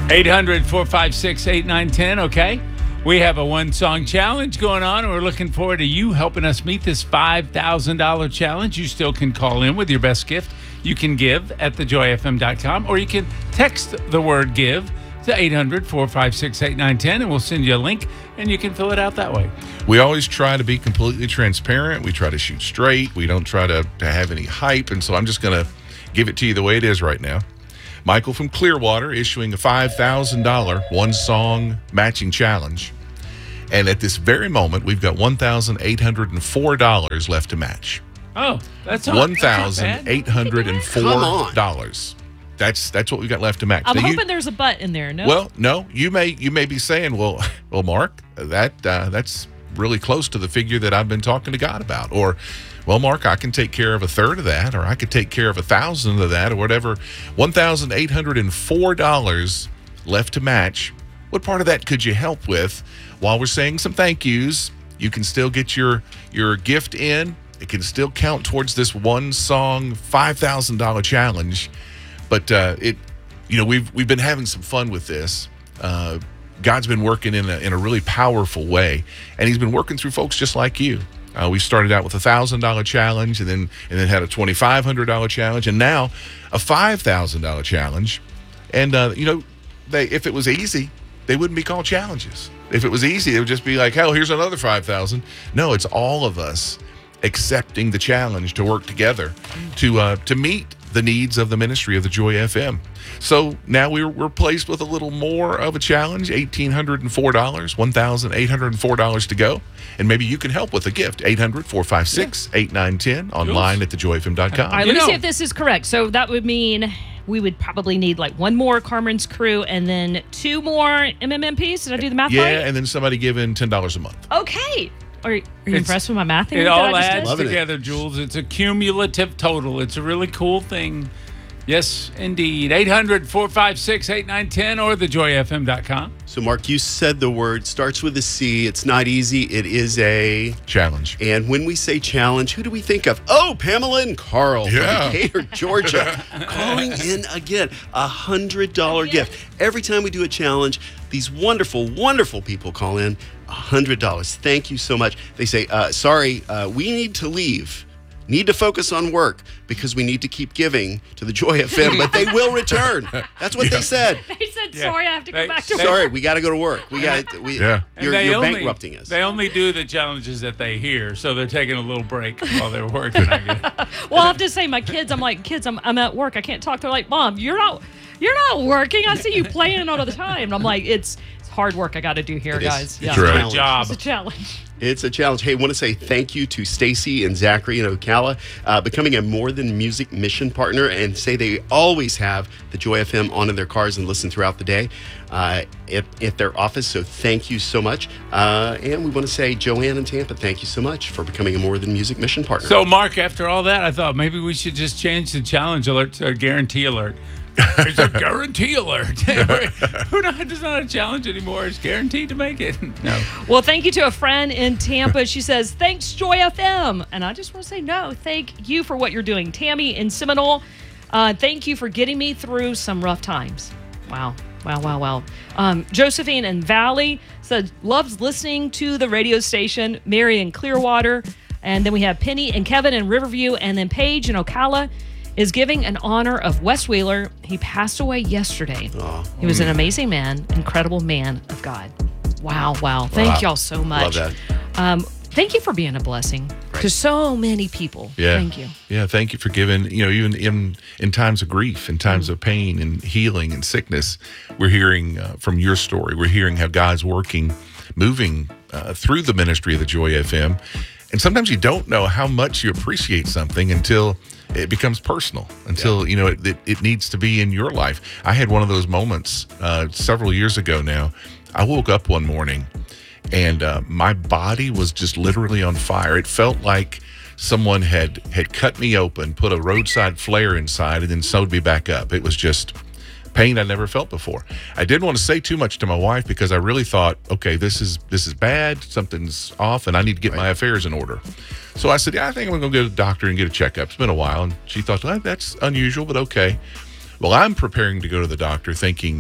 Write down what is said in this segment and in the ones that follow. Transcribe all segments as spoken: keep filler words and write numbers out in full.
eight hundred, four five six, eight nine one zero. Okay. We have a one-song challenge going on, and we're looking forward to you helping us meet this five thousand dollars challenge. You still can call in with your best gift you can give at the joy f m dot com, or you can text the word give to eight hundred, four five six, eight nine one zero, and we'll send you a link, and you can fill it out that way. We always try to be completely transparent. We try to shoot straight. We don't try to, to have any hype, and so I'm just going to give it to you the way it is right now. Michael from Clearwater issuing a five thousand dollars one-song matching challenge. And at this very moment, we've got one thousand eight hundred four dollars left to match. Oh, that's not, one thousand eight hundred four dollars. Come on. That's that's what we've got left to match. I'm Now, hoping you, there's a butt in there. No. Well, no, you may you may be saying, well, well, Mark, that uh, that's really close to the figure that I've been talking to God about, or, well, Mark, I can take care of a third of that, or I could take care of a thousand of that, or whatever. one thousand eight hundred four dollars left to match. What part of that could you help with? While we're saying some thank yous, you can still get your your gift in. It can still count towards this one song five thousand dollars challenge. But uh, it, you know, we've we've been having some fun with this. Uh, God's been working in a in a really powerful way, and He's been working through folks just like you. Uh, we started out with a thousand dollar challenge, and then and then had a twenty five hundred dollar challenge, and now a five thousand dollar challenge. And uh, you know, they if it was easy, they wouldn't be called challenges. If it was easy, it would just be like, hell, here's another five thousand. No, it's all of us accepting the challenge to work together to uh, to meet the needs of the ministry of the Joy F M. So now we're, we're placed with a little more of a challenge, one thousand eight hundred four dollars, one thousand eight hundred four dollars to go. And maybe you can help with a gift, eight hundred, four five six, eight nine one zero, online at the joy f m dot com. All right, You let me know- see if this is correct. So that would mean we would probably need like one more Carmen's Crew and then two more M M M Ps. Did I do the math Yeah, right? and then somebody give in ten dollars a month. Okay. Are, are you It's- impressed with my math here? It that all I just did? adds Loving it. together, Jules. It's a cumulative total. It's a really cool thing. Yes, indeed. eight hundred, four five six, eight nine one zero or the joy f m dot com. So, Mark, you said the word starts with a C. It's not easy. It is a Challenge. And when we say challenge, who do we think of? Oh, Pamela and Carl Yeah. from Decatur, Georgia, calling in again. A one hundred dollars Again? gift. Every time we do a challenge, these wonderful, wonderful people call in one hundred dollars. Thank you so much. They say, uh, sorry, uh, we need to leave. Need to focus on work because we need to keep giving to the Joy F M, but they will return. That's what they said. They said, Yeah. sorry, I have to They- go back to they- work. Sorry, we got to go to work. We got. We, Yeah. And You're, they you're only- bankrupting us. They only do the challenges that they hear, so they're taking a little break while they're working, I guess. Well, I have to say, my kids, I'm like, kids, I'm, I'm at work. I can't talk. They're like, Mom, you're not, you're not working. I see you playing all the time. And I'm like, it's, it's hard work I got to do here, It is. guys. It's Yeah. That's right. challenge. Good job. It's a challenge. It's a challenge. Hey, I want to say thank you to Stacy and Zachary in Ocala, uh, becoming a More Than Music mission partner, and say they always have the Joy F M on in their cars and listen throughout the day uh, at, at their office. So thank you so much. Uh, and we want to say, Joanne in Tampa, thank you so much for becoming a More Than Music mission partner. So, Mark, after all that, I thought maybe we should just change the challenge alert to a guarantee alert. It's a guarantee alert. Who not, it's not a challenge anymore. It's guaranteed to make it. No. Well, thank you to a friend in Tampa. She says, thanks, Joy F M. And I just want to say, no, thank you for what you're doing. Tammy in Seminole, uh, thank you for getting me through some rough times. Wow. Wow, wow, wow. Um, Josephine in Valley said, loves listening to the radio station. Mary in Clearwater. And then we have Penny and Kevin in Riverview. And then Paige in Ocala is giving an honor of Wes Wheeler. He passed away yesterday. Aw. He was an amazing man, incredible man of God. Wow, wow. Thank Wow. y'all so much. Love Um, thank you for being a blessing to so many people. Yeah. Thank you. Yeah, thank you for giving, you know, even in in times of grief, in times of pain and healing and sickness, we're hearing uh, from your story. We're hearing how God's working, moving uh, through the ministry of the Joy F M. And sometimes you don't know how much you appreciate something until it becomes personal, until, you know, it, it, it needs to be in your life. I had one of those moments uh, several years ago now. I woke up one morning and uh, my body was just literally on fire. It felt like someone had had cut me open, put a roadside flare inside, and then sewed me back up. It was just pain I never felt before. I didn't want to say too much to my wife because I really thought, okay, this is this is bad. Something's off, and I need to get Right. my affairs in order. So I said, yeah, I think I'm going to go to the doctor and get a checkup. It's been a while, and she thought, well, that's unusual, but okay. Well, I'm preparing to go to the doctor, thinking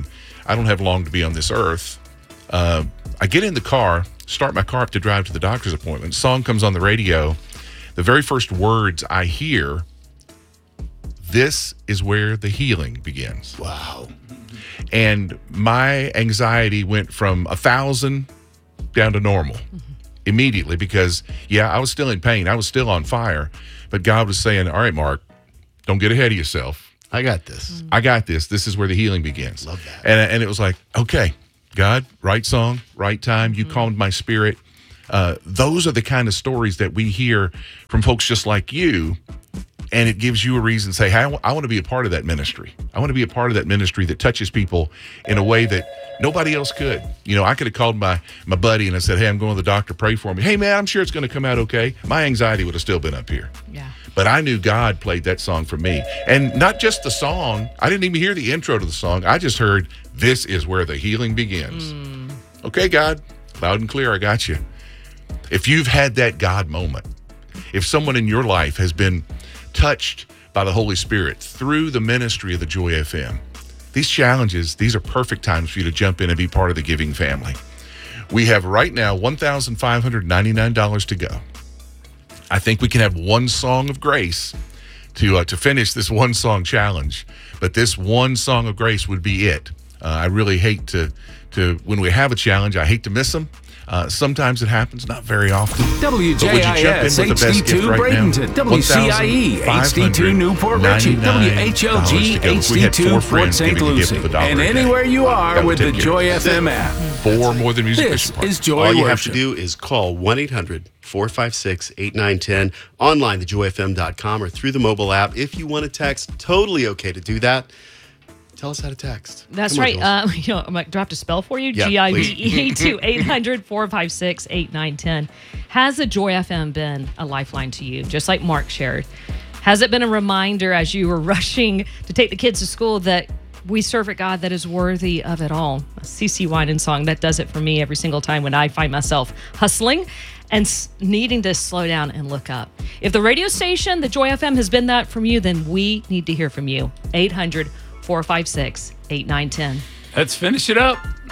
I don't have long to be on this earth. Uh, I get in the car, start my car up to drive to the doctor's appointment. Song comes on the radio. The very first words I hear, this is where the healing begins. Wow. And my anxiety went from a thousand down to normal mm-hmm. immediately because, yeah, I was still in pain. I was still on fire. But God was saying, all right, Mark, don't get ahead of yourself. I got this. I got this. This is where the healing begins. Love that. And, and it was like, okay, God, right song, right time. You mm-hmm. calmed my spirit. Uh, those are the kind of stories that we hear from folks just like you. And it gives you a reason to say, hey, I, w- I want to be a part of that ministry. I want to be a part of that ministry that touches people in a way that nobody else could. You know, I could have called my, my buddy and I said, hey, I'm going to the doctor, pray for me. Hey, man, I'm sure it's going to come out okay. My anxiety would have still been up here. Yeah. But I knew God played that song for me. And not just the song. I didn't even hear the intro to the song. I just heard, this is where the healing begins. Mm. Okay, God, loud and clear, I got you. If you've had that God moment, if someone in your life has been touched by the Holy Spirit through the ministry of the Joy F M, these challenges, these are perfect times for you to jump in and be part of the giving family. We have right now one thousand five hundred ninety-nine dollars to go. I think we can have one song of grace to uh, to finish this one song challenge, but this one song of grace would be it. Uh, I really hate to, to, when we have a challenge, I hate to miss them. Uh, sometimes it happens, not very often. W J I S H D two right Bradenton, W C I E H D two Newport Richey, W H L G H D two Fort Saint Lucie, and anywhere you are with the Joy F M app. Four more than music. This is Joy All you Worship. have to do is call one eight hundred four five six eight nine one zero, online the joy f m dot com, or through the mobile app. If you want to text, totally okay to do that. Tell us how to text. That's Come on, right. Uh, you know, I'm like, do I have to spell for you? Yeah, G I V E to eight hundred four five six eight nine one zero. Has the Joy F M been a lifeline to you, just like Mark shared? Has it been a reminder as you were rushing to take the kids to school that we serve a God that is worthy of it all? A C C Winan song that does it for me every single time when I find myself hustling and s- needing to slow down and look up. If the radio station, the Joy F M, has been that from you, then we need to hear from you. eight hundred four five six eight nine one zero. Let's finish it up.